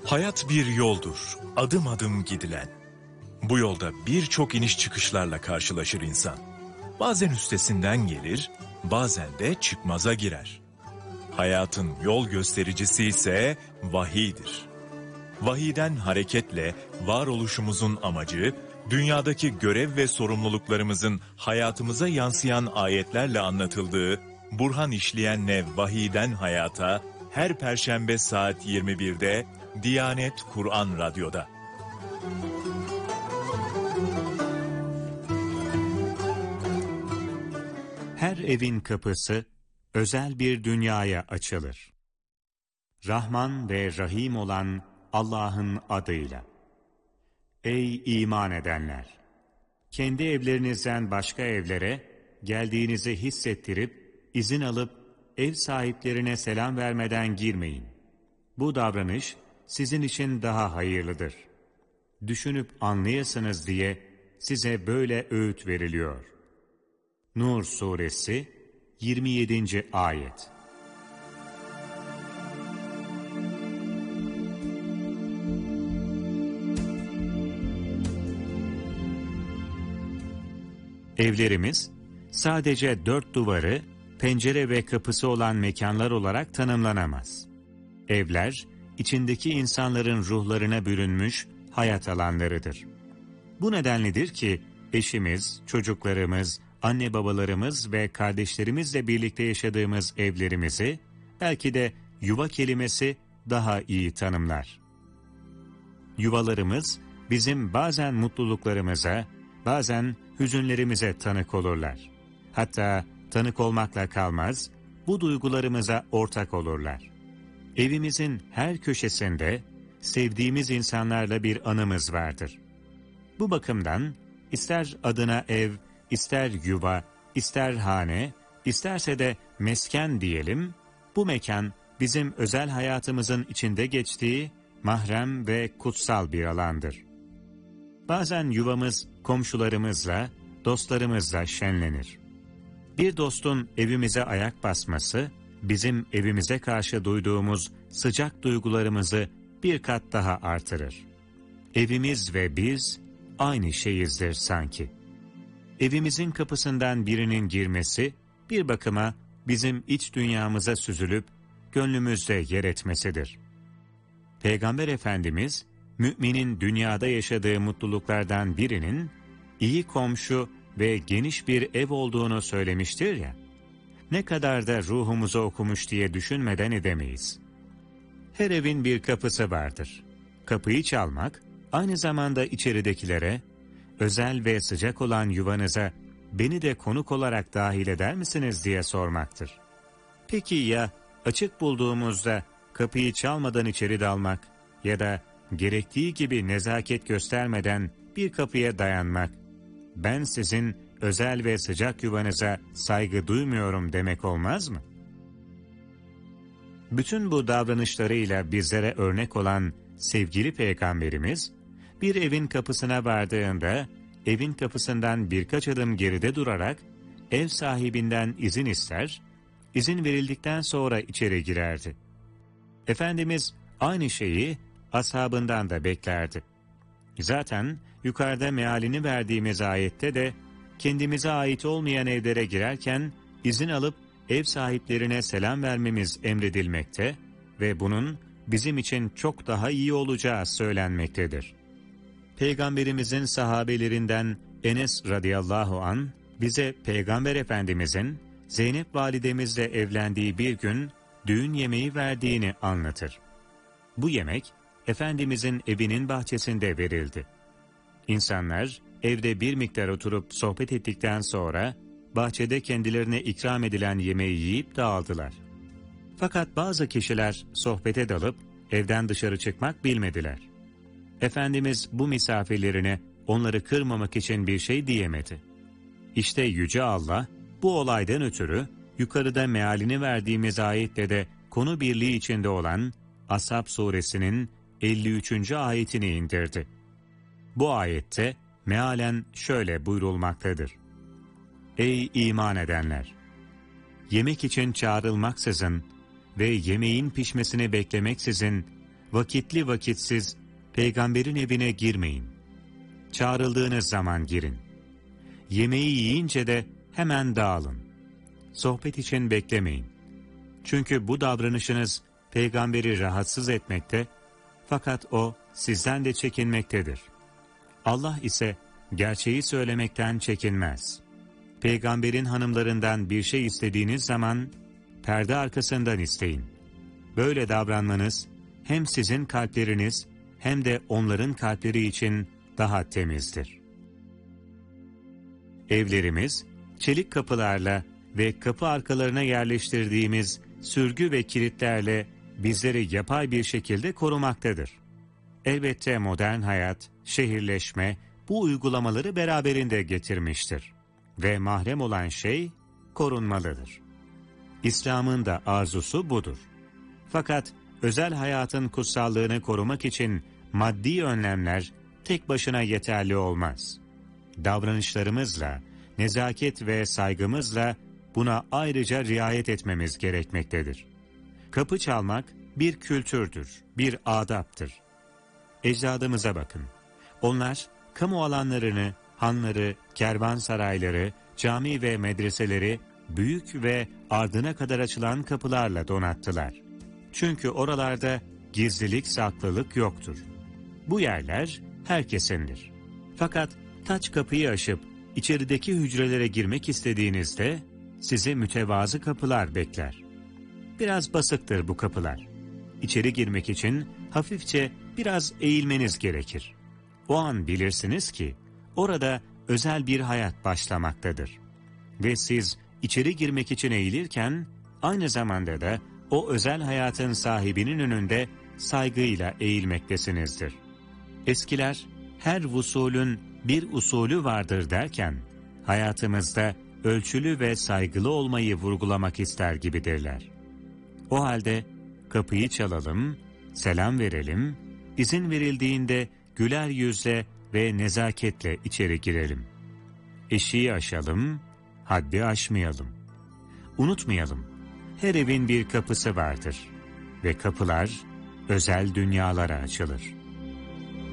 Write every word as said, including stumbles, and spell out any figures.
Hayat bir yoldur, adım adım gidilen. Bu yolda birçok iniş çıkışlarla karşılaşır insan. Bazen üstesinden gelir, bazen de çıkmaza girer. Hayatın yol göstericisi ise vahiydir. Vahiyden hareketle varoluşumuzun amacı, dünyadaki görev ve sorumluluklarımızın hayatımıza yansıyan ayetlerle anlatıldığı Burhan İşleyen'le Vahiyden Hayata her Perşembe saat yirmi birde Diyanet Kur'an Radyo'da. Her evin kapısı özel bir dünyaya açılır. Rahman ve Rahim olan Allah'ın adıyla. Ey iman edenler! Kendi evlerinizden başka evlere geldiğinizi hissettirip, izin alıp ev sahiplerine selam vermeden girmeyin. Bu davranış sizin için daha hayırlıdır. Düşünüp anlayasınız diye size böyle öğüt veriliyor. Nur Suresi yirmi yedinci ayet. Evlerimiz sadece dört duvarı, pencere ve kapısı olan mekanlar olarak tanımlanamaz. Evler, içindeki insanların ruhlarına bürünmüş hayat alanlarıdır. Bu nedenledir ki eşimiz, çocuklarımız, anne babalarımız ve kardeşlerimizle birlikte yaşadığımız evlerimizi belki de yuva kelimesi daha iyi tanımlar. Yuvalarımız bizim bazen mutluluklarımıza, bazen hüzünlerimize tanık olurlar. Hatta tanık olmakla kalmaz, bu duygularımıza ortak olurlar. Evimizin her köşesinde sevdiğimiz insanlarla bir anımız vardır. Bu bakımdan ister adına ev, ister yuva, ister hane, isterse de mesken diyelim, bu mekan bizim özel hayatımızın içinde geçtiği mahrem ve kutsal bir alandır. Bazen yuvamız komşularımızla, dostlarımızla şenlenir. Bir dostun evimize ayak basması, bizim evimize karşı duyduğumuz sıcak duygularımızı bir kat daha artırır. Evimiz ve biz aynı şeyizdir sanki. Evimizin kapısından birinin girmesi, bir bakıma bizim iç dünyamıza süzülüp gönlümüzde yer etmesidir. Peygamber Efendimiz, müminin dünyada yaşadığı mutluluklardan birinin iyi komşu ve geniş bir ev olduğunu söylemiştir ya, ne kadar da ruhumuza okumuş diye düşünmeden edemeyiz. Her evin bir kapısı vardır. Kapıyı çalmak, aynı zamanda içeridekilere, özel ve sıcak olan yuvanıza beni de konuk olarak dahil eder misiniz diye sormaktır. Peki ya açık bulduğumuzda kapıyı çalmadan içeri dalmak ya da gerektiği gibi nezaket göstermeden bir kapıya dayanmak, ben sizin özel ve sıcak yuvanıza saygı duymuyorum demek olmaz mı? Bütün bu davranışlarıyla bizlere örnek olan sevgili Peygamberimiz, bir evin kapısına vardığında, evin kapısından birkaç adım geride durarak, ev sahibinden izin ister, izin verildikten sonra içeri girerdi. Efendimiz aynı şeyi ashabından da beklerdi. Zaten yukarıda mealini verdiğimiz ayette de, kendimize ait olmayan evlere girerken izin alıp ev sahiplerine selam vermemiz emredilmekte ve bunun bizim için çok daha iyi olacağı söylenmektedir. Peygamberimizin sahabelerinden Enes radıyallahu an bize Peygamber Efendimizin Zeynep validemizle evlendiği bir gün düğün yemeği verdiğini anlatır. Bu yemek Efendimizin evinin bahçesinde verildi. İnsanlar evde bir miktar oturup sohbet ettikten sonra bahçede kendilerine ikram edilen yemeği yiyip dağıldılar. Fakat bazı kişiler sohbete dalıp evden dışarı çıkmak bilmediler. Efendimiz bu misafirlerine onları kırmamak için bir şey diyemedi. İşte Yüce Allah bu olaydan ötürü yukarıda mealini verdiğimiz ayette de konu birliği içinde olan Ashab suresinin elli üçüncü ayetini indirdi. Bu ayette mealen şöyle buyurulmaktadır. Ey iman edenler! Yemek için çağrılmaksızın ve yemeğin pişmesini beklemeksizin vakitli vakitsiz peygamberin evine girmeyin. Çağrıldığınız zaman girin. Yemeği yiyince de hemen dağılın. Sohbet için beklemeyin. Çünkü bu davranışınız peygamberi rahatsız etmekte, fakat o sizden de çekinmektedir. Allah ise gerçeği söylemekten çekinmez. Peygamberin hanımlarından bir şey istediğiniz zaman perde arkasından isteyin. Böyle davranmanız hem sizin kalpleriniz hem de onların kalpleri için daha temizdir. Evlerimiz çelik kapılarla ve kapı arkalarına yerleştirdiğimiz sürgü ve kilitlerle bizleri yapay bir şekilde korumaktadır. Elbette modern hayat, şehirleşme bu uygulamaları beraberinde getirmiştir. Ve mahrem olan şey korunmalıdır. İslam'ın da arzusu budur. Fakat özel hayatın kutsallığını korumak için maddi önlemler tek başına yeterli olmaz. Davranışlarımızla, nezaket ve saygımızla buna ayrıca riayet etmemiz gerekmektedir. Kapı çalmak bir kültürdür, bir adaptır. Ecdadımıza bakın. Onlar kamu alanlarını, hanları, kervansarayları, cami ve medreseleri büyük ve ardına kadar açılan kapılarla donattılar. Çünkü oralarda gizlilik, saklılık yoktur. Bu yerler herkesindir. Fakat taç kapıyı aşıp içerideki hücrelere girmek istediğinizde sizi mütevazı kapılar bekler. Biraz basıktır bu kapılar. İçeri girmek için hafifçe biraz eğilmeniz gerekir. O an bilirsiniz ki orada özel bir hayat başlamaktadır. Ve siz içeri girmek için eğilirken aynı zamanda da o özel hayatın sahibinin önünde saygıyla eğilmektesinizdir. Eskiler her vusulün bir usulü vardır derken hayatımızda ölçülü ve saygılı olmayı vurgulamak ister gibidirler. O halde kapıyı çalalım, selam verelim, izin verildiğinde güler yüzle ve nezaketle içeri girelim. Eşiği aşalım, haddi aşmayalım. Unutmayalım, her evin bir kapısı vardır ve kapılar özel dünyalara açılır.